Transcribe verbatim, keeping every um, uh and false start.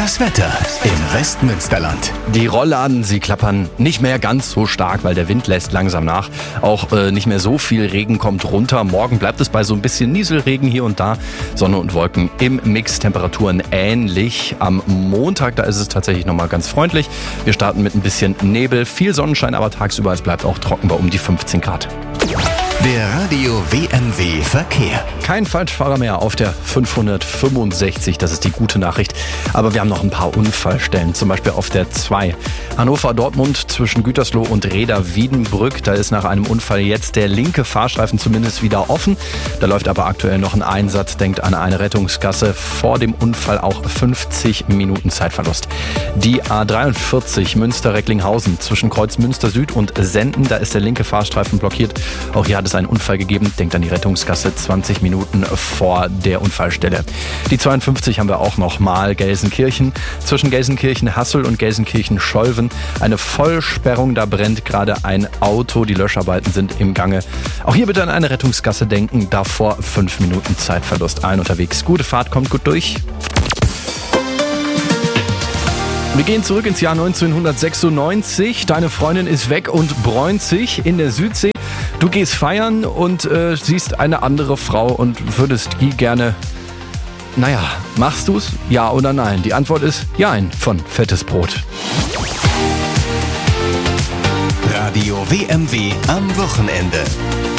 Das Wetter im Westmünsterland. Die Rollladen, sie klappern nicht mehr ganz so stark, weil der Wind lässt langsam nach. Auch äh, nicht mehr so viel Regen kommt runter. Morgen bleibt es bei so ein bisschen Nieselregen hier und da. Sonne und Wolken im Mix, Temperaturen ähnlich. Am Montag, da ist es tatsächlich nochmal ganz freundlich. Wir starten mit ein bisschen Nebel, viel Sonnenschein, aber tagsüber es bleibt auch trocken bei um die fünfzehn Grad. Der Radio W M W Verkehr. Kein Falschfahrer mehr auf der fünfhundertfünfundsechzig, das ist die gute Nachricht. Aber wir haben noch ein paar Unfallstellen, zum Beispiel auf der zwei. Hannover-Dortmund zwischen Gütersloh und Reda-Wiedenbrück. Da ist nach einem Unfall jetzt der linke Fahrstreifen zumindest wieder offen. Da läuft aber aktuell noch ein Einsatz. Denkt an eine Rettungsgasse. Vor dem Unfall auch fünfzig Minuten Zeitverlust. Die A dreiundvierzig Münster-Recklinghausen zwischen Kreuz Münster Süd und Senden. Da ist der linke Fahrstreifen blockiert. Auch hier hat es einen Unfall gegeben. Denkt an die Rettungsgasse, zwanzig Minuten vor der Unfallstelle. Die zweiundfünfzig haben wir auch noch mal. Gelsenkirchen. Zwischen Gelsenkirchen-Hassel und Gelsenkirchen-Scholven. Eine Vollsperrung, da brennt gerade ein Auto. Die Löscharbeiten sind im Gange. Auch hier bitte an eine Rettungsgasse denken. Davor fünf Minuten Zeitverlust. Allen unterwegs. Gute Fahrt, kommt gut durch. Wir gehen zurück ins Jahr neunzehnhundertsechsundneunzig. Deine Freundin ist weg und bräunt sich in der Südsee. Du gehst feiern und äh, siehst eine andere Frau und würdest die gerne... Naja, machst du's? Ja oder nein? Die Antwort ist Jein von Fettes Brot. Radio W M W am Wochenende.